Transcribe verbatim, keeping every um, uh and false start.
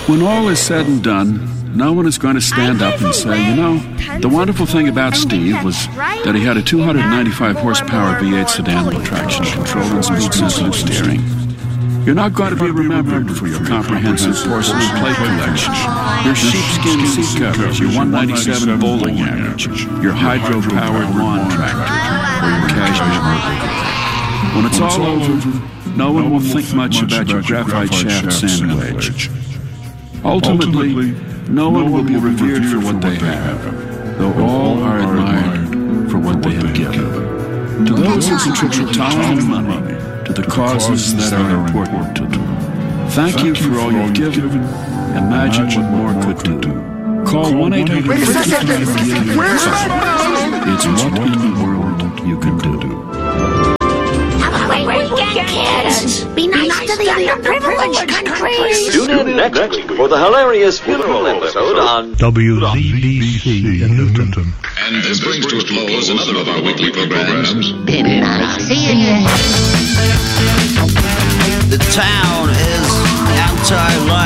When all is said and done, no one is going to stand up and say, you know, the wonderful thing about Steve was that he had a two hundred ninety-five horsepower V eight sedan with traction control and speed sensitive steering. You're not going to be remembered for your comprehensive porcelain plate collection, your sheepskin seat covers, your one ninety-seven bowling average, your hydro-powered lawn tractor, or your cashmere motorcycle. When it's all over, no one will think much about your graphite shaft sand wedge. Ultimately, no one will be revered for what they have, though all are admired for what they have given. To those who contribute time and money to the causes that are important to them, thank you for all you've given. Imagine what more could do. Call one eight hundred fifty-five GIVE. It's what in the world you can do. Weekend, kids! Be nice, Be nice to the underprivileged countries! Tune in next week for the hilarious funeral episode on W Z B C in Newton. And this brings to a close another of our weekly programs. Been nice seeing you. The town is anti-life.